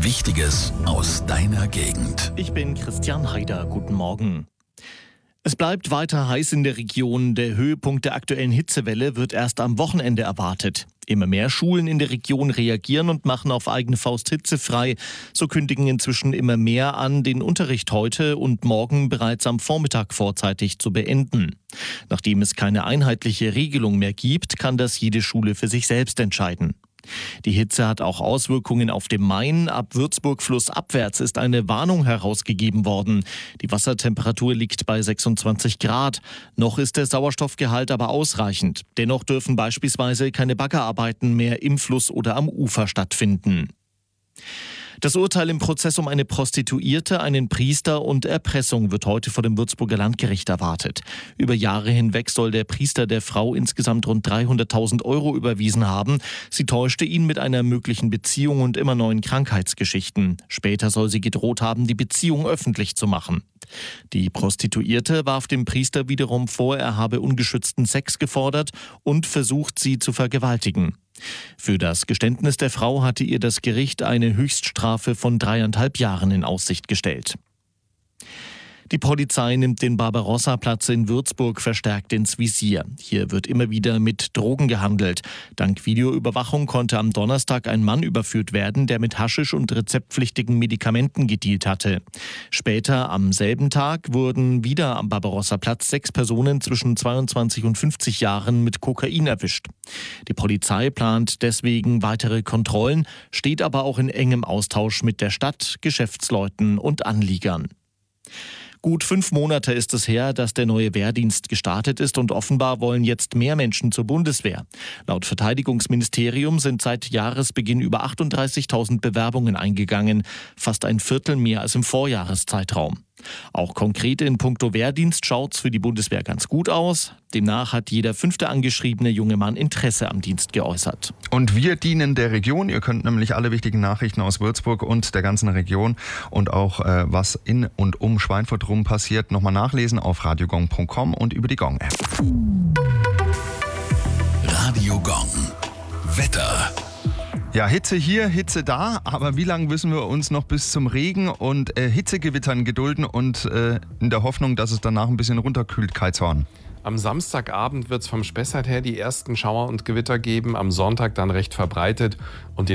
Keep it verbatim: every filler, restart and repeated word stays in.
Wichtiges aus deiner Gegend. Ich bin Christian Haider. Guten Morgen. Es bleibt weiter heiß in der Region. Der Höhepunkt der aktuellen Hitzewelle wird erst am Wochenende erwartet. Immer mehr Schulen in der Region reagieren und machen auf eigene Faust hitzefrei. So kündigen inzwischen immer mehr an, den Unterricht heute und morgen bereits am Vormittag vorzeitig zu beenden. Nachdem es keine einheitliche Regelung mehr gibt, kann das jede Schule für sich selbst entscheiden. Die Hitze hat auch Auswirkungen auf dem Main. Ab Würzburg flussabwärts ist eine Warnung herausgegeben worden. Die Wassertemperatur liegt bei sechsundzwanzig Grad. Noch ist der Sauerstoffgehalt aber ausreichend. Dennoch dürfen beispielsweise keine Baggerarbeiten mehr im Fluss oder am Ufer stattfinden. Das Urteil im Prozess um eine Prostituierte, einen Priester und Erpressung wird heute vor dem Würzburger Landgericht erwartet. Über Jahre hinweg soll der Priester der Frau insgesamt rund dreihunderttausend Euro überwiesen haben. Sie täuschte ihn mit einer möglichen Beziehung und immer neuen Krankheitsgeschichten. Später soll sie gedroht haben, die Beziehung öffentlich zu machen. Die Prostituierte warf dem Priester wiederum vor, er habe ungeschützten Sex gefordert und versucht, sie zu vergewaltigen. Für das Geständnis der Frau hatte ihr das Gericht eine Höchststrafe von dreieinhalb Jahren in Aussicht gestellt. Die Polizei nimmt den Barbarossa-Platz in Würzburg verstärkt ins Visier. Hier wird immer wieder mit Drogen gehandelt. Dank Videoüberwachung konnte am Donnerstag ein Mann überführt werden, der mit Haschisch und rezeptpflichtigen Medikamenten gedealt hatte. Später am selben Tag wurden wieder am Barbarossa-Platz sechs Personen zwischen zweiundzwanzig und fünfzig Jahren mit Kokain erwischt. Die Polizei plant deswegen weitere Kontrollen, steht aber auch in engem Austausch mit der Stadt, Geschäftsleuten und Anliegern. Gut fünf Monate ist es her, dass der neue Wehrdienst gestartet ist und offenbar wollen jetzt mehr Menschen zur Bundeswehr. Laut Verteidigungsministerium sind seit Jahresbeginn über achtunddreißigtausend Bewerbungen eingegangen, fast ein Viertel mehr als im Vorjahreszeitraum. Auch konkret in puncto Wehrdienst schaut's für die Bundeswehr ganz gut aus. Demnach hat jeder fünfte angeschriebene junge Mann Interesse am Dienst geäußert. Und wir dienen der Region. Ihr könnt nämlich alle wichtigen Nachrichten aus Würzburg und der ganzen Region und auch äh, was in und um Schweinfurt rum passiert, nochmal nachlesen auf radiogong punkt com und über die Gong-App. Radio Gong. Wetter. Ja, Hitze hier, Hitze da, aber wie lange müssen wir uns noch bis zum Regen und äh, Hitzegewittern gedulden und äh, in der Hoffnung, dass es danach ein bisschen runterkühlt, Kaizhorn? Am Samstagabend wird es vom Spessart her die ersten Schauer und Gewitter geben, am Sonntag dann recht verbreitet und die